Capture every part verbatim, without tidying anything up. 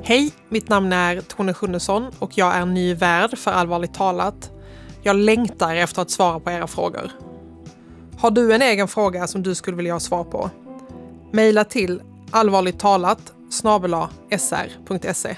Hej, mitt namn är Tone Schunnesson och jag är ny värd för Allvarligt talat. Jag längtar efter att svara på era frågor. Har du en egen fråga som du skulle vilja ha svar på? Maila till allvarligttalat snabel-a s r punkt se.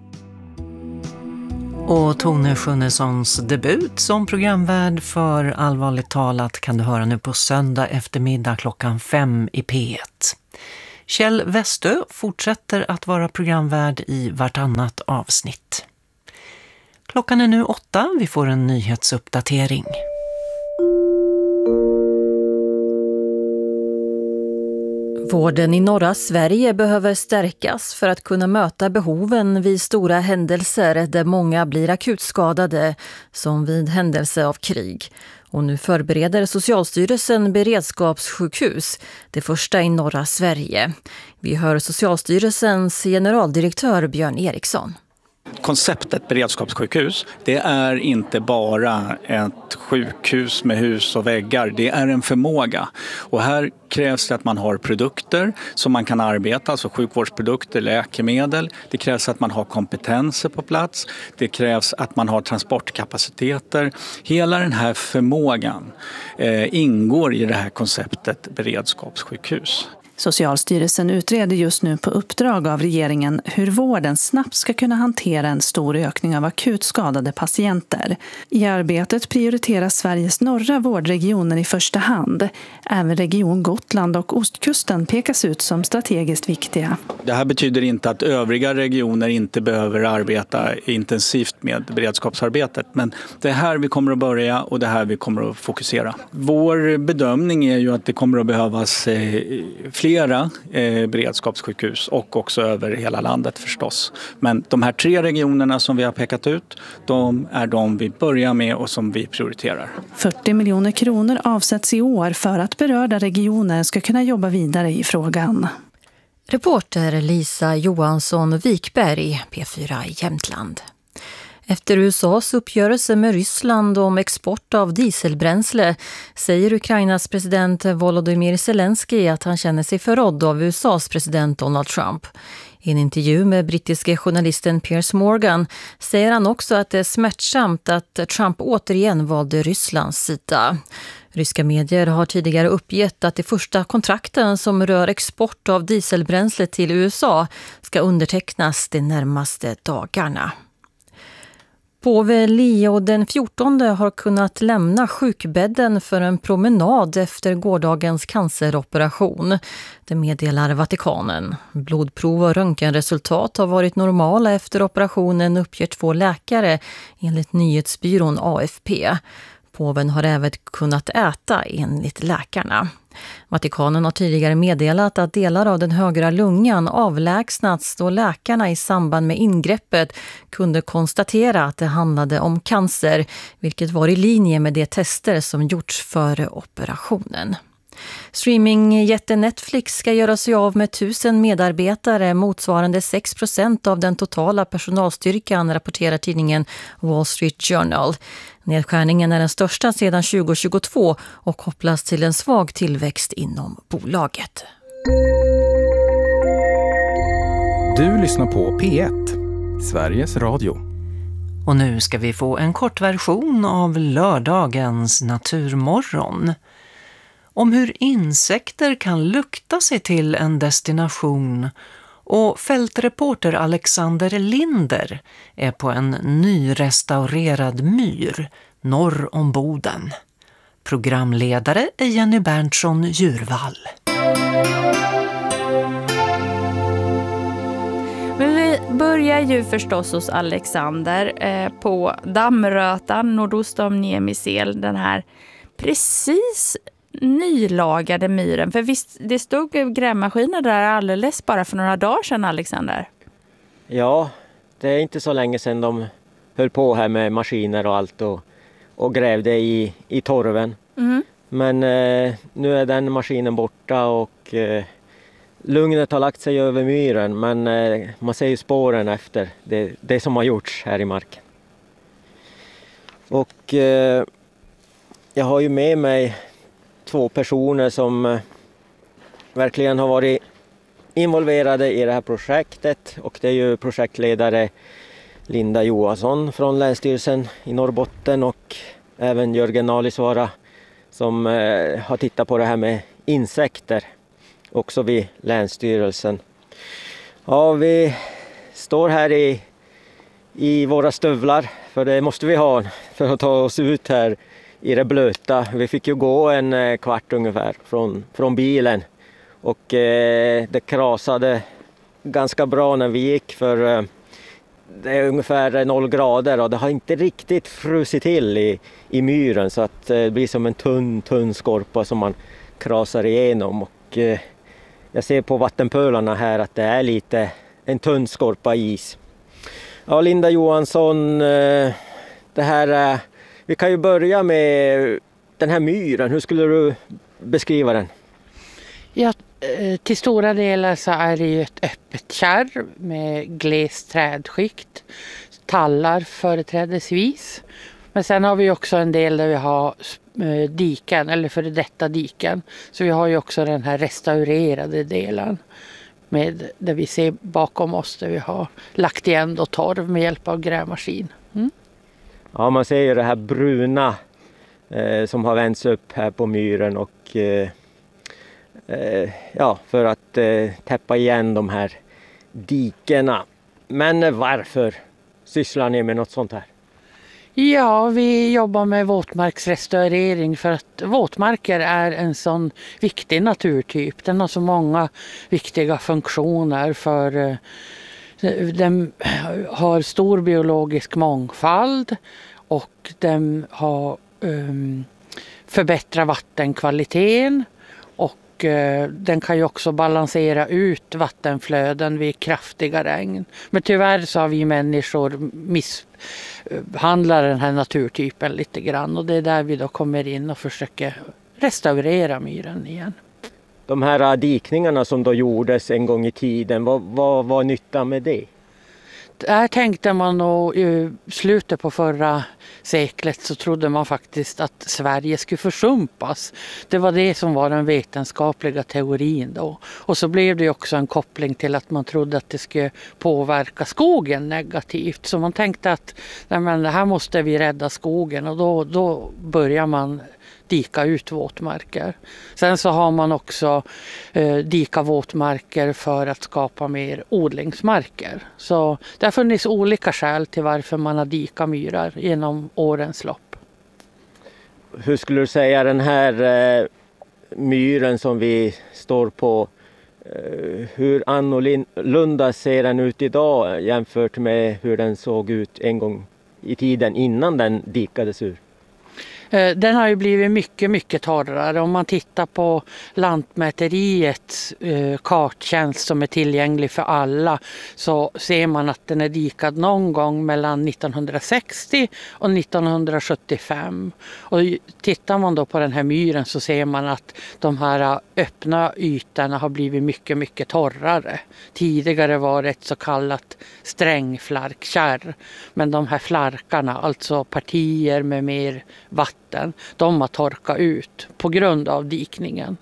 Och Tone Schunessons debut som programvärd för Allvarligt talat kan du höra nu på söndag eftermiddag klockan fem i P ett. Kjell Westö fortsätter att vara programvärd i vartannat avsnitt. Klockan är nu åtta, vi får en nyhetsuppdatering. Vården i norra Sverige behöver stärkas för att kunna möta behoven vid stora händelser där många blir akutskadade, som vid händelse av krig. Och nu förbereder Socialstyrelsen beredskapssjukhus, det första i norra Sverige. Vi hör Socialstyrelsens generaldirektör Björn Eriksson. Konceptet beredskapssjukhus, det är inte bara ett sjukhus med hus och väggar, det är en förmåga. Och här krävs det att man har produkter som man kan arbeta, alltså sjukvårdsprodukter, läkemedel. Det krävs att man har kompetenser på plats. Det krävs att man har transportkapaciteter. Hela den här förmågan eh, ingår i det här konceptet beredskapssjukhus. Socialstyrelsen utreder just nu på uppdrag av regeringen hur vården snabbt ska kunna hantera en stor ökning av akut skadade patienter. I arbetet prioriteras Sveriges norra vårdregioner i första hand. Även region Gotland och ostkusten pekas ut som strategiskt viktiga. Det här betyder inte att övriga regioner inte behöver arbeta intensivt med beredskapsarbetet. Men det är här vi kommer att börja och det är här vi kommer att fokusera. Vår bedömning är ju att det kommer att behövas fler flera eh, beredskapssjukhus och också över hela landet förstås. Men de här tre regionerna som vi har pekat ut, de är de vi börjar med och som vi prioriterar. fyrtio miljoner kronor avsätts i år för att berörda regioner ska kunna jobba vidare i frågan. Reporter Lisa Johansson Wikberg, P fyra i Jämtland. Efter U S A:s uppgörelse med Ryssland om export av dieselbränsle säger Ukrainas president Volodymyr Zelensky att han känner sig förrådd av U S A:s president Donald Trump. I en intervju med brittiska journalisten Piers Morgan säger han också att det är smärtsamt att Trump återigen valde Rysslands sida. Ryska medier har tidigare uppgett att de första kontrakten som rör export av dieselbränsle till U S A ska undertecknas de närmaste dagarna. Påve Leo den fjortonde har kunnat lämna sjukbädden för en promenad efter gårdagens canceroperation. Det meddelar Vatikanen. Blodprov och röntgenresultat har varit normala efter operationen, uppger två läkare enligt nyhetsbyrån A F P. Påven har även kunnat äta enligt läkarna. Vatikanen har tidigare meddelat att delar av den högra lungan avlägsnats då läkarna i samband med ingreppet kunde konstatera att det handlade om cancer, vilket var i linje med de tester som gjorts före operationen. Streamingjätten Netflix ska göra sig av med tusen medarbetare, motsvarande sex procent av den totala personalstyrkan, rapporterar tidningen Wall Street Journal. Nedskärningen är den största sedan tjugo tjugotvå och kopplas till en svag tillväxt inom bolaget. Du lyssnar på P ett, Sveriges Radio. Och nu ska vi få en kort version av lördagens Naturmorgon. Om hur insekter kan lukta sig till en destination, och fältreporter Alexander Linder är på en nyrestaurerad myr norr om Boden. Programledare är Jenny Berntsson Djurvall. Men vi börjar ju förstås hos Alexander eh, på Dammrötan nordost om Niemisel, den här precis nylagade myren. För visst, det stod grävmaskiner där alldeles bara för några dagar sedan, Alexander. Ja, det är inte så länge sedan de höll på här med maskiner och allt och, och grävde i, i torven. Mm. Men eh, nu är den maskinen borta och eh, lugnet har lagt sig över myren, men eh, man ser ju spåren efter det, det som har gjorts här i marken. Och eh, jag har ju med mig två personer som eh, verkligen har varit involverade i det här projektet och det är ju projektledare Linda Johansson från Länsstyrelsen i Norrbotten och även Jörgen Nalisvaara som eh, har tittat på det här med insekter också vid Länsstyrelsen. Ja, vi står här i, i våra stövlar för det måste vi ha för att ta oss ut här i det blöta. Vi fick ju gå en eh, kvart ungefär från, från bilen och eh, det krasade ganska bra när vi gick för eh, det är ungefär noll grader och det har inte riktigt frusit till i, i myren så att det blir som en tunn, tunn skorpa som man krasar igenom. Och, eh, jag ser på vattenpölarna här att det är lite en tunn skorpa is. Ja, Linda Johansson, eh, det här, eh, vi kan ju börja med den här myren. Hur skulle du beskriva den? Ja, till stora delar så är det ju ett öppet kärr med glest trädskikt, tallar företrädesvis. Men sen har vi också en del där vi har diken eller före detta diken. Så vi har ju också den här restaurerade delen med där vi ser bakom oss där vi har lagt igen då torv med hjälp av grävmaskin. Mm. Ja, man ser ju det här bruna eh, som har vänts upp här på myren och eh, ja, för att eh, täppa igen de här dikerna. Men varför sysslar ni med något sånt här? Ja, vi jobbar med våtmarksrestaurering för att våtmarker är en sån viktig naturtyp. Den har så många viktiga funktioner för eh, den har stor biologisk mångfald och den har um, förbättrat vattenkvaliteten. Den kan ju också balansera ut vattenflöden vid kraftiga regn. Men tyvärr så har vi människor misshandlat den här naturtypen lite grann. Och det är där vi då kommer in och försöker restaurera myren igen. De här dikningarna som då gjordes en gång i tiden, vad, vad var nyttan med det? Där tänkte man nog i slutet på förra seklet så trodde man faktiskt att Sverige skulle försumpas. Det var det som var den vetenskapliga teorin då. Och så blev det också en koppling till att man trodde att det skulle påverka skogen negativt. Så man tänkte att nej men, här måste vi rädda skogen och då, då börjar man dika ut våtmarker. Sen så har man också eh, dika våtmarker för att skapa mer odlingsmarker. Så det har funnits olika skäl till varför man har dika myrar genom årens lopp. Hur skulle du säga den här eh, myren som vi står på, eh, hur annorlunda ser den ut idag jämfört med hur den såg ut en gång i tiden innan den dikades ur? Den har ju blivit mycket, mycket torrare. Om man tittar på Lantmäteriets eh, karttjänst som är tillgänglig för alla så ser man att den är dikad någon gång mellan nittonhundrasextio och nittonhundrasjuttiofem. Och tittar man då på den här myren så ser man att de här öppna ytorna har blivit mycket, mycket torrare. Tidigare var det ett så kallat strängflarkkärr. Men de här flarkarna, alltså partier med mer vatten, de har torkat ut på grund av dikningen.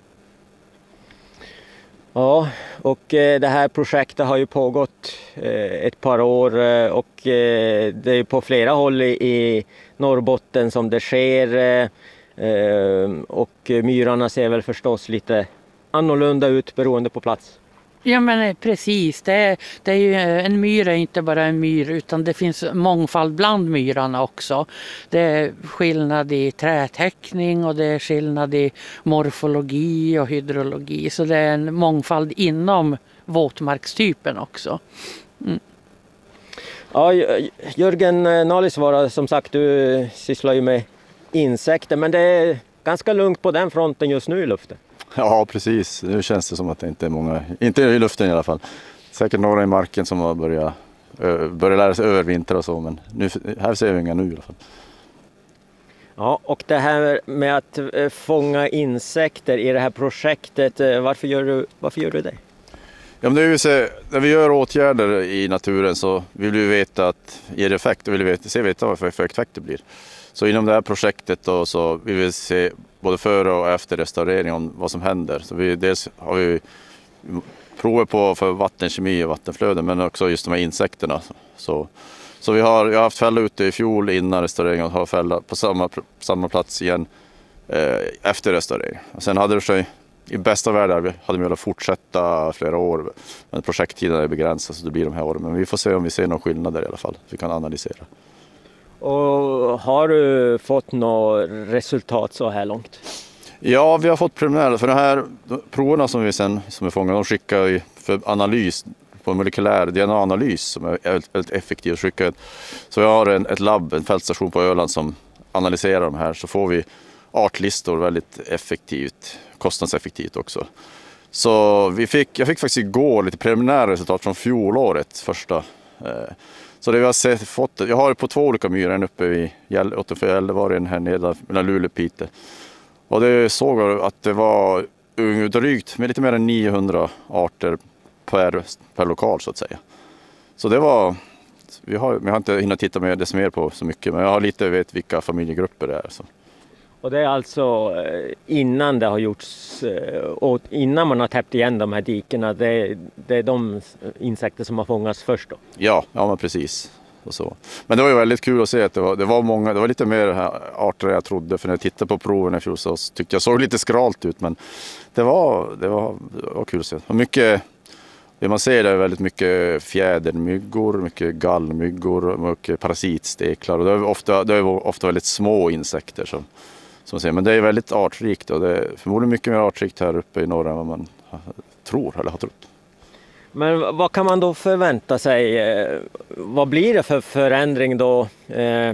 Ja, och eh, det här projektet har ju pågått eh, ett par år eh, och eh, det är på flera håll i, i Norrbotten som det sker eh, eh, och myrarna ser väl förstås lite annorlunda ut beroende på plats. Ja men precis, det är, det är ju, en myr är inte bara en myr utan det finns mångfald bland myrarna också. Det är skillnad i trätäckning och det är skillnad i morfologi och hydrologi. Så det är en mångfald inom våtmarkstypen också. Mm. Ja, Jörgen Nalisvaara, som sagt, du sysslar ju med insekter men det är ganska lugnt på den fronten just nu i luften. Ja, precis. Nu känns det som att det inte är många, inte i luften i alla fall. Säkert några i marken som har börjat, börjat lära sig övervintra och så, men nu, här ser vi inga nu i alla fall. Ja, och det här med att fånga insekter i det här projektet, varför gör du, varför gör du det? Ja, men det är ju så, när vi gör åtgärder i naturen så vill vi veta att ger det effekt och vill vi veta, se veta vad för effekt det blir. Så inom det här projektet då, så vill vi se både före och efter restaurering om vad som händer. Så vi, dels har vi prover på för vattenkemi och vattenflöden, men också just de här insekterna. Så, så vi har, jag har haft fälla ute i fjol innan restaureringen och har fälla på samma, samma plats igen eh, efter restaurering. Och sen hade det sig i bästa värld vi hade vi velat fortsätta flera år, men projekttiden är begränsad så det blir de här åren. Men vi får se om vi ser någon skillnad där i alla fall, så vi kan analysera. Och har du fått något resultat så här långt? Ja, vi har fått preliminära. För de här proverna som vi sen som är fångade, de skickar vi för analys på en molekylär D N A-analys som är väldigt, väldigt effektiv att skicka. Så vi har en, ett labb, en fältstation på Öland som analyserar de här, så får vi artlistor väldigt effektivt, kostnadseffektivt också. Så vi fick, jag fick faktiskt igår lite preliminära resultat från fjolåret första. Så det vi har sett, fått, jag har på två olika myrar, en uppe i Gällivare, här nere mellan Luleå och Piteå. Och det såg att det var drygt med lite mer än niohundra arter per, per lokal så att säga. Så det var, vi har, vi har inte hunnit titta med det mer på så mycket, men jag har lite vet vilka familjegrupper det är. Så. Och det är alltså innan det har gjorts, och innan man har täppt igen de här dikerna, det, det är de insekter som har fångats först då? Ja, ja men precis. Och så. Men det var ju väldigt kul att se att det var, det var många, det var lite mer arter än jag trodde, för när jag tittade på proven i fjol så tyckte jag såg lite skralt ut, men det var, det var, det var kul att se. Och mycket, det man ser är väldigt mycket fjädermyggor, mycket gallmyggor, mycket parasitsteklar, och det är ofta, det är ofta väldigt små insekter som, som man ser. Men det är väldigt artrikt, och det är förmodligen mycket mer artrikt här uppe i norra än vad man tror eller har trott. Men vad kan man då förvänta sig? Vad blir det för förändring då eh,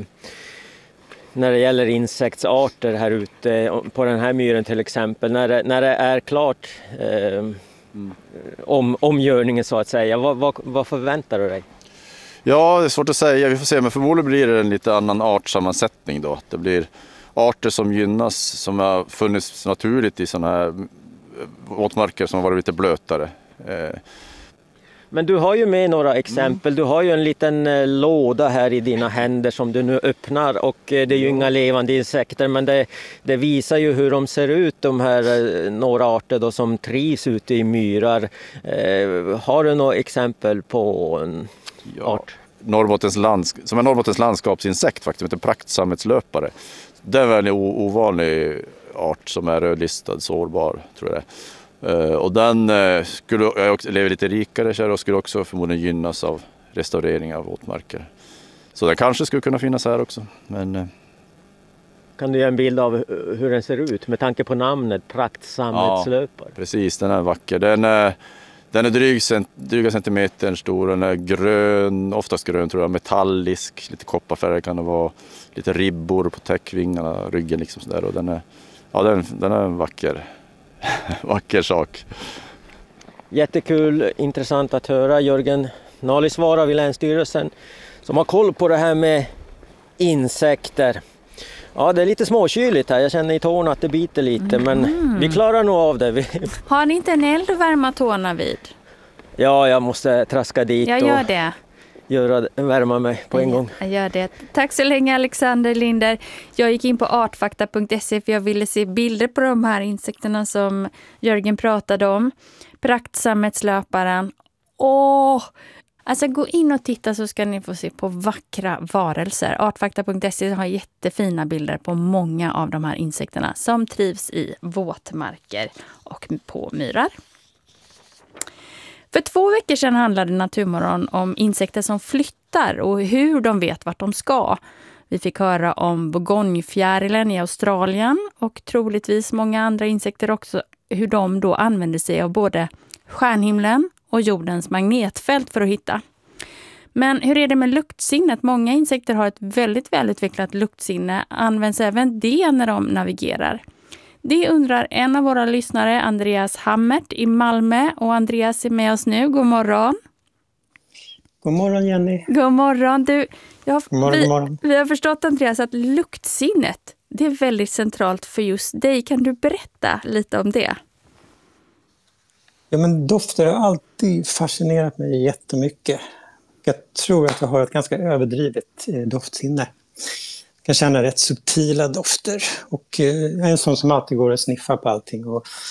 när det gäller insektsarter här ute på den här myren till exempel? När det, när det är klart eh, mm. om, omgörningen så att säga, vad, vad, vad förväntar du dig? Ja, det är svårt att säga. Vi får se, men förmodligen blir det en lite annan artsammansättning då. Det blir arter som gynnas, som har funnits naturligt i sådana här våtmarker som har varit lite blötare. Eh, Men du har ju med några exempel. Du har ju en liten eh, låda här i dina händer som du nu öppnar, och eh, det är ju inga levande insekter, men det, det visar ju hur de ser ut, de här eh, några arter då som trivs ute i myrar. Eh, har du några exempel på en ja, art? Norrbottens lands, som är Norrbottens landskapsinsekt faktiskt, en praktsammetslöpare. Det är en väldigt ovanlig art som är rödlistad, sårbar tror jag det är. Uh, och den uh, skulle jag också leva lite rikare och skulle också förmodligen gynnas av restaurering av våtmarker. Så den kanske skulle kunna finnas här också. Men, uh... Kan du ge en bild av hur den ser ut med tanke på namnet praktsammetslöpare? Ja, precis, den är vacker. Den är, den är dryg, dryga centimeter stor, den är grön, oftast grön tror jag, metallisk, lite kopparfärg kan det vara, lite ribbor på täckvingarna, ryggen liksom sådär. Och den är, ja, den, den är en vacker. Vacker sak. Jättekul, intressant att höra. Jörgen Nalisvaara vid Länsstyrelsen som har koll på det här med insekter. Ja, det är lite småkyligt här. Jag känner i tårna att det biter lite, mm. men vi klarar nog av det. Har ni inte en eld att värma tårna vid? Ja, jag måste traska dit. Jag gör det. Göra, värma mig på en gång. Jag gör det. Tack så länge Alexander Linder. Jag gick in på artfakta punkt se för jag ville se bilder på de här insekterna som Jörgen pratade om. Praktsammetslöparen. Åh! Alltså gå in och titta så ska ni få se på vackra varelser. artfakta punkt se har jättefina bilder på många av de här insekterna som trivs i våtmarker och på myrar. För två veckor sedan handlade Naturmorgon om insekter som flyttar och hur de vet vart de ska. Vi fick höra om bourgognefjärilen i Australien och troligtvis många andra insekter också, hur de då använder sig av både stjärnhimlen och jordens magnetfält för att hitta. Men hur är det med luktsinnet? Många insekter har ett väldigt välutvecklat luktsinne. Används även det när de navigerar? Det undrar en av våra lyssnare, Andreas Hammert i Malmö. Och Andreas är med oss nu. God morgon. God morgon Jenny. God morgon. Du, jag, god morgon, vi, god morgon. vi har förstått Andreas att luktsinnet, det är väldigt centralt för just dig. Kan du berätta lite om det? Ja, men dofter har alltid fascinerat mig jättemycket. Jag tror att jag har ett ganska överdrivet eh, doftsinne. Jag kan känna rätt subtila dofter och eh, jag är en sån som alltid går och sniffar på allting och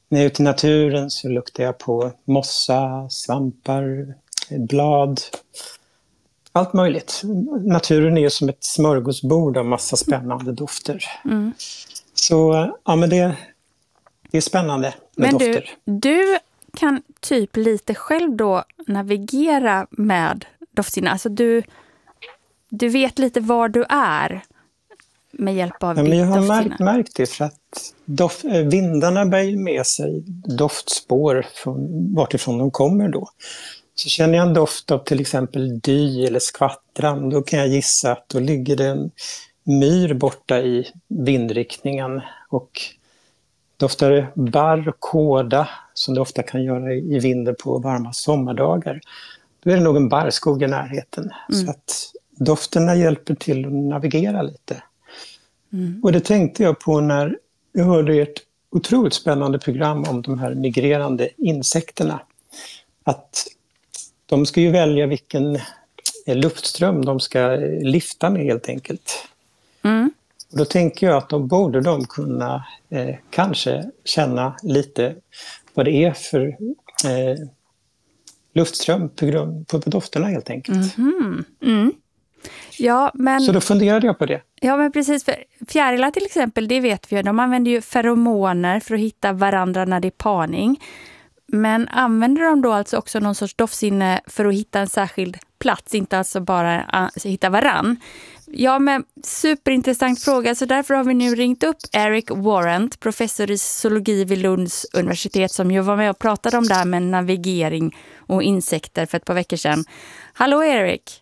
när jag är ute i naturen så luktar jag på mossa, svampar, blad. Allt möjligt. Naturen är ju som ett smörgåsbord av massa spännande dofter. Mm. Så ja, men det, det är spännande med men dofter. Du, du kan typ lite själv då navigera med doftsinne. Alltså du, du vet lite var du är med hjälp av ja, ditt men jag har doftsinne. märkt, märkt det för att doft, vindarna bär ju med sig doftspår från vartifrån de kommer då. Så känner jag en doft av till exempel dy eller skvattran, då kan jag gissa att då ligger det en myr borta i vindriktningen. Och doftar det barr och kåda, som det ofta kan göra i vinden på varma sommardagar, då är det nog en barrskog i närheten. Mm. Så att dofterna hjälper till att navigera lite. Mm. Och det tänkte jag på när jag hörde ert otroligt spännande program om de här migrerande insekterna. Att de ska ju välja vilken luftström de ska lyfta med helt enkelt. Mm. Och då tänker jag att då borde de kunna eh, kanske känna lite vad det är för eh, luftström på, grund, på, på dofterna helt enkelt. Mm-hmm. Mm. Ja, men... Så då funderade jag på det. Ja, men precis. För fjärilar till exempel, det vet vi ju. De använder ju feromoner för att hitta varandra när det är parning. Men använder de då alltså också någon sorts doftsinne för att hitta en särskild plats, inte alltså bara alltså hitta varann? Ja, men superintressant fråga. Så därför har vi nu ringt upp Eric Warrant, professor i zoologi vid Lunds universitet, som ju var med och pratade om det här med navigering och insekter för ett par veckor sedan. Hallå Eric!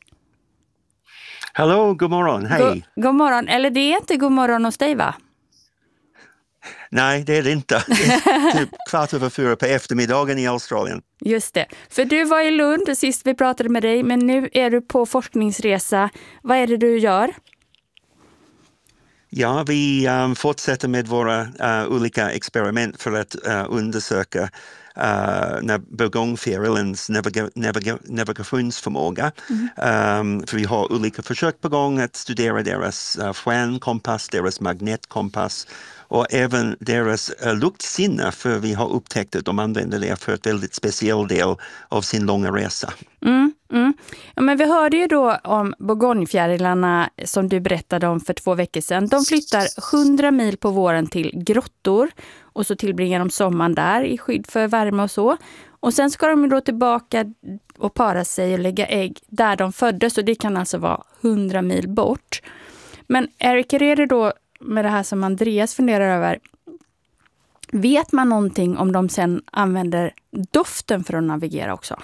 Hallå, god morgon, hej! God, god morgon, eller det är inte god morgon hos dig, va? Nej, det är det inte. Det är typ kvart över fyra på eftermiddagen i Australien. Just det. För du var i Lund sist vi pratade med dig, men nu är du på forskningsresa. Vad är det du gör? Ja, vi um, fortsätter med våra uh, olika experiment för att uh, undersöka uh, burgångfjärilens naviga- naviga- navigationsförmåga. Mm. Um, för vi har olika försök på gång att studera deras uh, stjärnkompass, deras magnetkompass och även deras uh, luktsinne, för vi har upptäckt att de använder det för ett väldigt speciell del av sin långa resa. Mm, mm. Ja, men vi hörde ju då om bourgognefjärilarna som du berättade om för två veckor sedan. De flyttar hundra mil på våren till grottor och så tillbringar de sommaren där i skydd för värme och så. Och sen ska de då tillbaka och para sig och lägga ägg där de föddes, och det kan alltså vara hundra mil bort. Men Eric, hur är det då med det här som Andreas funderar över? Vet man någonting om de sen använder doften för att navigera också?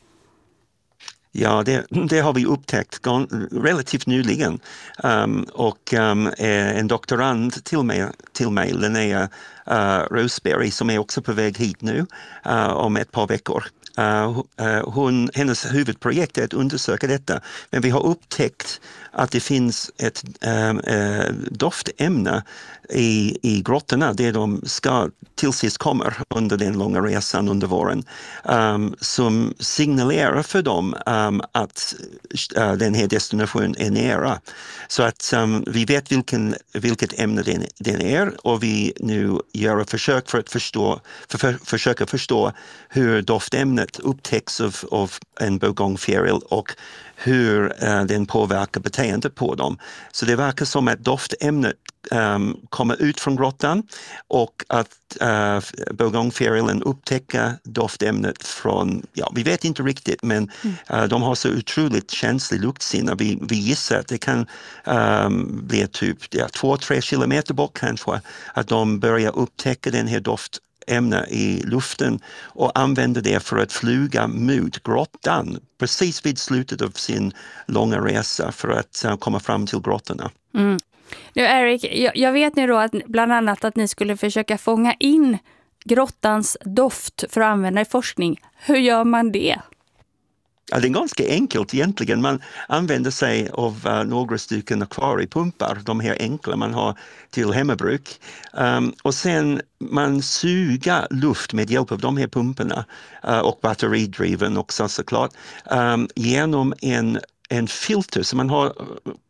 Ja, det, det har vi upptäckt relativt nyligen. Um, och um, en doktorand till mig, till mig Linnea uh, Roseberry, som är också på väg hit nu uh, om ett par veckor. Uh, hon, hennes huvudprojekt är att undersöka detta, men vi har upptäckt att det finns ett um, uh, doftämne i, i grottorna där de ska till sist kommer under den långa resan under våren, um, som signalerar för dem um, att uh, den här destinationen är nära. Så att um, vi vet vilken, vilket ämne den, den är, och vi nu gör ett försök för att förstå, för, för, försöka förstå hur doftämnet upptäcks av, av en bourgognefjäril och hur uh, den påverkar beteendet på dem. Så det verkar som att doftämnet um, kommer ut från grottan och att uh, bourgognefjärilen upptäcker doftämnet från, ja, vi vet inte riktigt, men uh, de har så otroligt känslig luktsinne. Vi, vi gissar att det kan um, bli typ ja, två, tre kilometer bort kanske, att de börjar upptäcka den här doftämnet ämne i luften och använder det för att flyga mot grottan precis vid slutet av sin långa resa för att uh, komma fram till grottorna. Mm. Nu Eric, jag, jag vet nu då att bland annat att ni skulle försöka fånga in grottans doft för att använda i forskning. Hur gör man det? Ja, det är ganska enkelt egentligen. Man använder sig av uh, några stycken akvariepumpar, de här enkla man har till hemmabruk. Um, och sen man suger luft med hjälp av de här pumparna uh, och batteridriven också såklart, um, genom en en filter som man har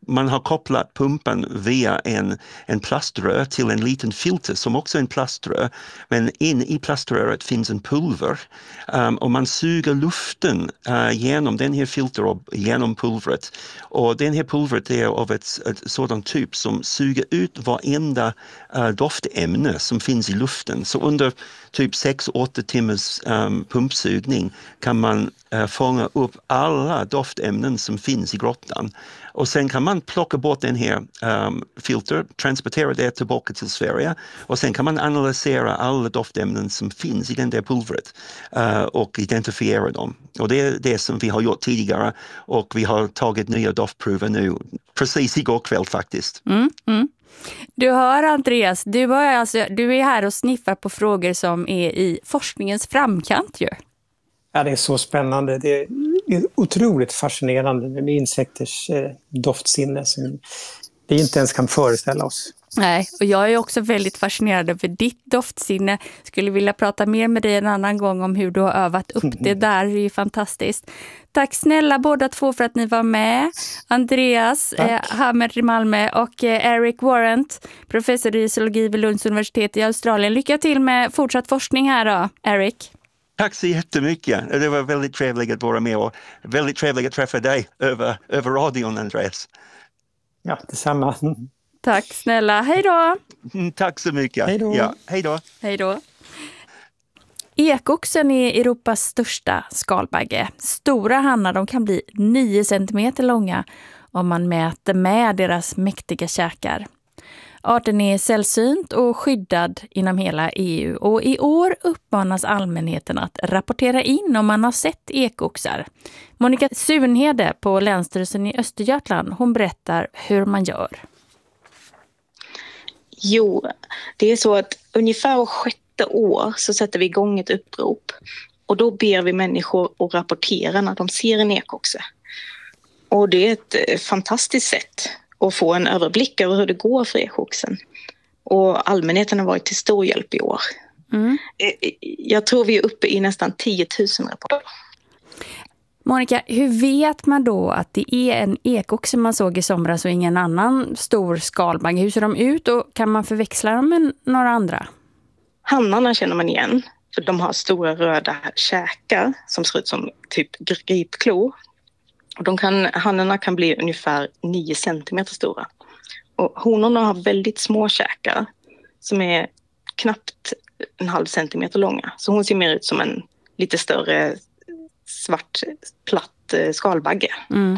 man har kopplat pumpen via en, en plaströr till en liten filter som också är en plaströr. Men in i plaströret finns en pulver um, och man suger luften uh, genom den här filtret och genom pulvret. Och den här pulvret är av ett, ett sådant typ som suger ut varenda uh, doftämne som finns i luften. Så under typ sex åtta timmars um, pumpsugning kan man uh, fånga upp alla doftämnen som finns i grottan. Och sen kan man plocka bort den här um, filter, transportera det tillbaka till Sverige och sen kan man analysera alla doftämnen som finns i den där pulvret uh, och identifiera dem. Och det är det som vi har gjort tidigare och vi har tagit nya doftprover nu, precis igår kväll faktiskt. Mm, mm. Du hör Andreas, du, har alltså, du är här och sniffar på frågor som är i forskningens framkant ju. Ja, det är så spännande. Det är otroligt fascinerande med insekters eh, doftsinne som vi inte ens kan föreställa oss. Nej, och jag är också väldigt fascinerad över ditt doftsinne. Skulle vilja prata mer med dig en annan gång om hur du har övat upp det där. Det är ju fantastiskt. Tack snälla båda två för att ni var med. Andreas eh, Hammer i Malmö och eh, Eric Warrant, professor i zoologi vid Lunds universitet i Australien. Lycka till med fortsatt forskning här då, Eric. Tack så jättemycket. Det var väldigt trevligt att vara med och väldigt trevligt att träffa dig över, över radion, Andreas. Ja, detsamma. Tack snälla. Hej då! Tack så mycket. Hej då. Ja, hej då. Hej då. Ekoxen är Europas största skalbagge. Stora hannar de kan bli nio centimeter långa om man mäter med deras mäktiga käkar. Arten är sällsynt och skyddad inom hela E U och i år uppmanas allmänheten att rapportera in om man har sett ekoxar. Monica Sunhede på Länsstyrelsen i Östergötland, hon berättar hur man gör. Jo, det är så att ungefär sjätte år så sätter vi igång ett upprop och då ber vi människor att rapportera när de ser en ekoxe. Och det är ett fantastiskt sätt att få en överblick över hur det går för ekoxen. Och allmänheten har varit till stor hjälp i år. Mm. Jag tror vi är uppe i nästan tio tusen rapporter. Monica, hur vet man då att det är en ekoxe man såg i somras och ingen annan stor skalbagge? Hur ser de ut och kan man förväxla dem med några andra? Hannarna känner man igen, för de har stora röda käkar som ser ut som typ gripklor. Och de kan, hannarna kan bli ungefär nio centimeter stora. Och honorna har väldigt små käkar som är knappt en halv centimeter långa. Så hon ser mer ut som en lite större svart platt skalbagge. Mm.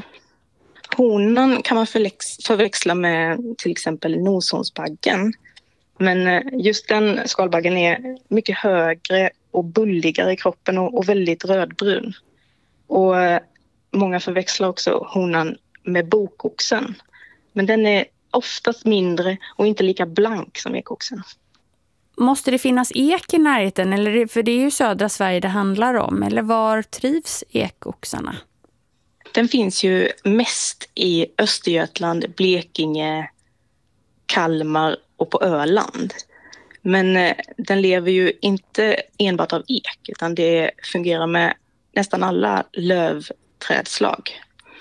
Honan kan man förväxla med till exempel noshornsbaggen. Men just den skalbaggen är mycket högre och bulligare i kroppen och, och väldigt rödbrun. Och många förväxlar också honan med bokoxen. Men den är oftast mindre och inte lika blank som ekoxen. Måste det finnas ek i närheten? Eller, för det är ju södra Sverige det handlar om. Eller var trivs ekoxarna? Den finns ju mest i Östergötland, Blekinge, Kalmar och på Öland. Men eh, den lever ju inte enbart av ek, utan det fungerar med nästan alla lövträdslag.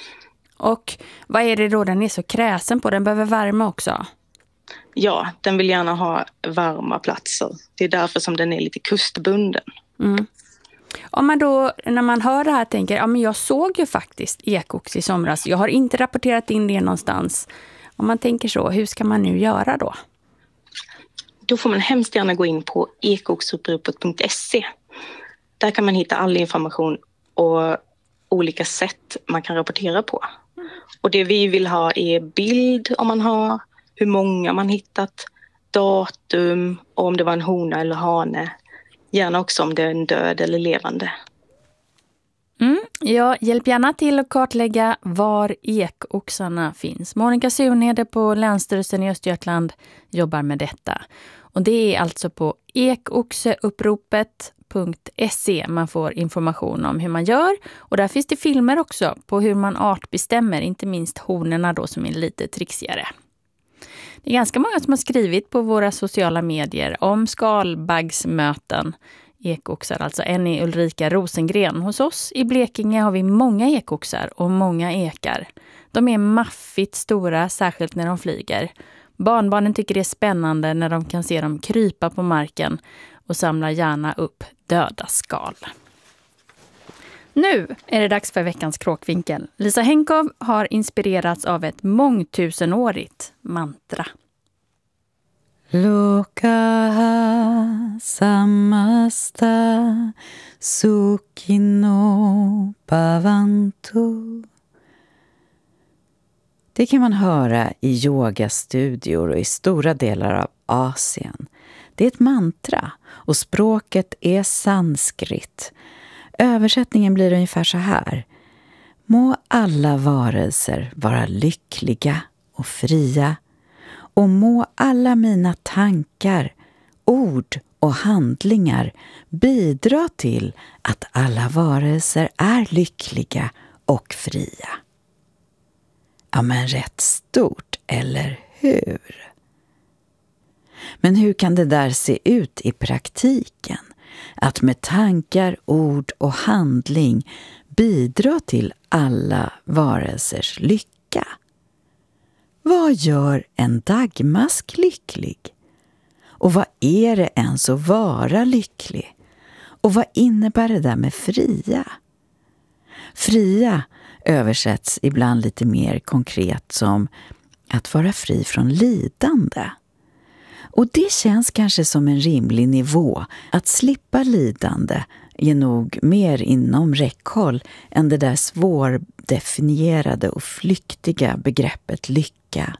Och vad är det då den är så kräsen på? Den behöver värme också? Ja, den vill gärna ha varma platser. Det är därför som den är lite kustbunden. Mm. Om man då, när man hör det här, tänker, ja men jag såg ju faktiskt ekox i somras. Jag har inte rapporterat in det någonstans. Om man tänker så, hur ska man nu göra då? Då får man hemskt gärna gå in på ekoxuppropet punkt se. Där kan man hitta all information och olika sätt man kan rapportera på. Och det vi vill ha är bild om man har, hur många man hittat, datum och om det var en hona eller hane. Gärna också om det är en död eller levande. Mm, ja, hjälp gärna till att kartlägga var ekoxarna finns. Monica Sunhede på Länsstyrelsen i Östergötland jobbar med detta. Och det är alltså på ekoxeuppropet punkt se man får information om hur man gör. Och där finns det filmer också på hur man artbestämmer, inte minst honorna då som är lite trixigare. Det är ganska många som har skrivit på våra sociala medier om skalbaggsmöten. Ekoxar, alltså en är Ulrika Rosengren. Hos oss i Blekinge har vi många ekoxar och många ekar. De är maffigt stora, särskilt när de flyger. Barnbarnen tycker det är spännande när de kan se dem krypa på marken och samlar gärna upp döda skal. Nu är det dags för veckans kråkvinkel. Lisa Henkow har inspirerats av ett mångtusenårigt mantra. Loka samasta sukhino bhavantu. Det kan man höra i yogastudior och i stora delar av Asien. Det är ett mantra och språket är sanskrit. Översättningen blir ungefär så här. Må alla varelser vara lyckliga och fria. Och må alla mina tankar, ord och handlingar bidra till att alla varelser är lyckliga och fria. Ja, men rätt stort, eller hur? Men hur kan det där se ut i praktiken? Att med tankar, ord och handling bidra till alla varelsers lycka? Vad gör en dagmask lycklig? Och vad är det ens att vara lycklig? Och vad innebär det där med fria? Fria översätts ibland lite mer konkret som att vara fri från lidande. Och det känns kanske som en rimlig nivå. Att slippa lidande är nog mer inom räckhåll än det där svårdefinierade och flyktiga begreppet lycka.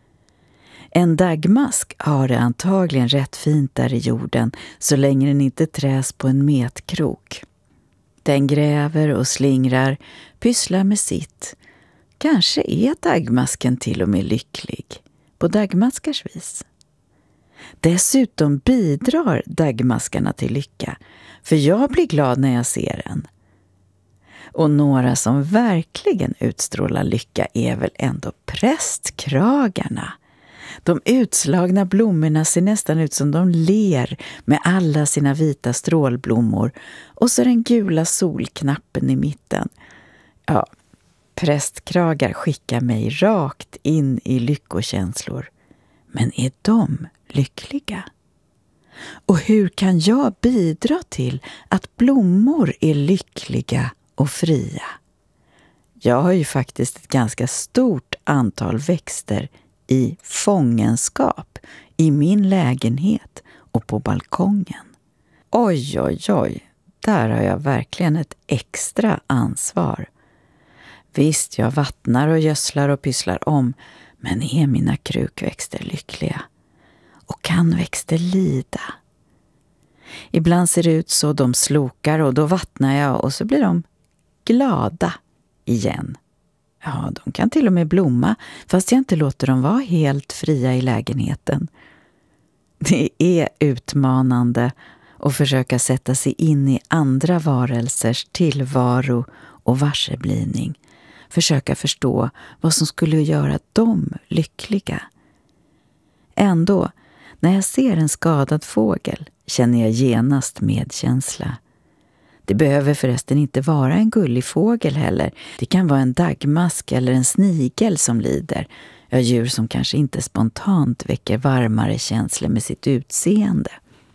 En dagmask har det antagligen rätt fint där i jorden så länge den inte träs på en metkrok. Den gräver och slingrar, pysslar med sitt. Kanske är dagmasken till och med lycklig, på dagmaskars vis. Dessutom bidrar dagmaskarna till lycka, för jag blir glad när jag ser en. Och några som verkligen utstrålar lycka är väl ändå prästkragarna. De utslagna blommorna ser nästan ut som de ler med alla sina vita strålblommor och så den gula solknappen i mitten. Ja, prästkragar skickar mig rakt in i lyckokänslor. Men är de lyckliga? Och hur kan jag bidra till att blommor är lyckliga och fria? Jag har ju faktiskt ett ganska stort antal växter i fångenskap i min lägenhet och på balkongen. Oj, oj, oj, där har jag verkligen ett extra ansvar. Visst, jag vattnar och gödslar och pysslar om, men är mina krukväxter lyckliga? Och kan växter lida? Ibland ser det ut så de slokar och då vattnar jag och så blir de glada igen. Ja, de kan till och med blomma fast jag inte låter dem vara helt fria i lägenheten. Det är utmanande att försöka sätta sig in i andra varelsers tillvaro och varseblivning. Försöka förstå vad som skulle göra dem lyckliga. Ändå, när jag ser en skadad fågel känner jag genast medkänsla. Det behöver förresten inte vara en gullig fågel heller. Det kan vara en dagmask eller en snigel som lider. Ja, djur som kanske inte spontant väcker varmare känslor med sitt utseende.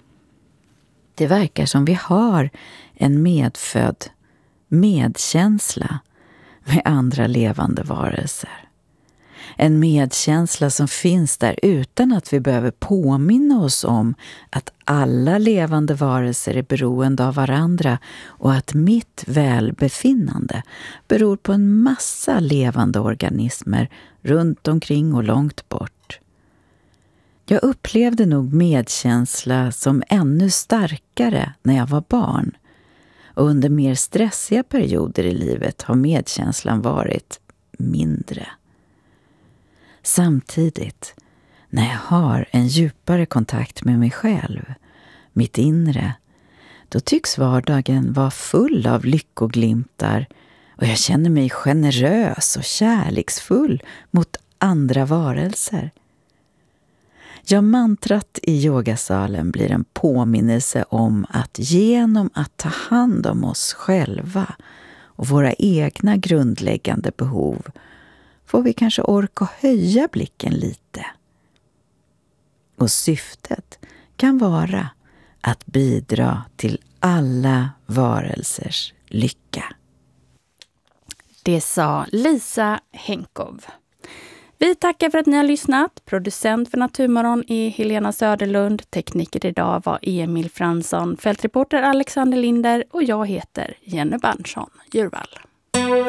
Det verkar som vi har en medfödd medkänsla med andra levande varelser. En medkänsla som finns där utan att vi behöver påminna oss om att alla levande varelser är beroende av varandra och att mitt välbefinnande beror på en massa levande organismer runt omkring och långt bort. Jag upplevde nog medkänsla som ännu starkare när jag var barn. Och under mer stressiga perioder i livet har medkänslan varit mindre. Samtidigt, när jag har en djupare kontakt med mig själv, mitt inre, då tycks vardagen vara full av lyckoglimtar och jag känner mig generös och kärleksfull mot andra varelser. Ja, mantrat i yogasalen blir en påminnelse om att genom att ta hand om oss själva och våra egna grundläggande behov får vi kanske orka höja blicken lite. Och syftet kan vara att bidra till alla varelsers lycka. Det sa Lisa Henkov. Vi tackar för att ni har lyssnat. Producent för Naturmorgon är Helena Söderlund. Tekniker idag var Emil Fransson. Fältreporter Alexander Linder och jag heter Jenny Berntsson Djurvall.